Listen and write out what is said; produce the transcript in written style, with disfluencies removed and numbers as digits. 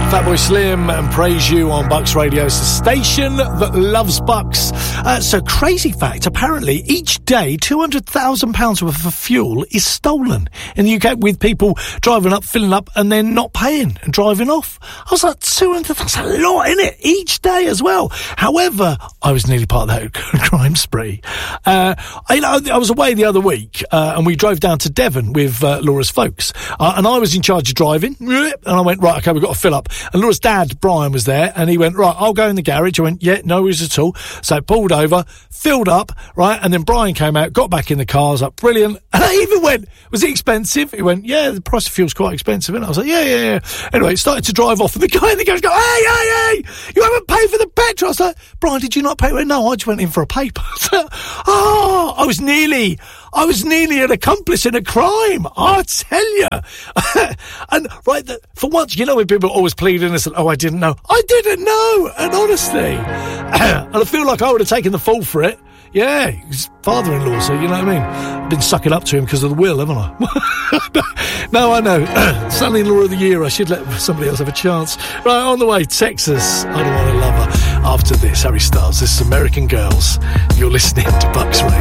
Fatboy Slim and Praise You on Bucks Radio. It's the station that loves Bucks. So crazy fact, apparently each day £200,000 worth of fuel is stolen in the UK, with people driving up, filling up and then not paying and driving off. I was like, 200, that's a lot, isn't it? Each day as well. However, I was nearly part of that crime spree. I was away the other week and we drove down to Devon with Laura's folks, and I was in charge of driving, and I went, right, okay, we've got to fill up. And Laura's dad, Brian, was there, and he went, right, I'll go in the garage. I went, yeah, no worries at all. So I pulled over, filled up, right, and then Brian came out, got back in the car. I was like, brilliant. And I even went, was it expensive? He went, yeah, the price of fuel's quite expensive. And I was like, yeah. Anyway, it started to drive off, and the guy in the garage goes, hey, you haven't paid for the petrol. I was like, Brian, did you not pay? No, I just went in for a paper. I was nearly an accomplice in a crime, I tell you. And right, for once, you know, when people are always plead innocent, I didn't know. I didn't know, and honestly, and I feel like I would have taken the fall for it. Yeah, he's father-in-law, so you know what I mean. I've been sucking up to him because of the will, haven't I? No, I know. Son-in-law of the year. I should let somebody else have a chance. Right, on the way, Texas. I don't want to love her. After this, Harry Styles. This is American Girls. You're listening to Bucks Radio.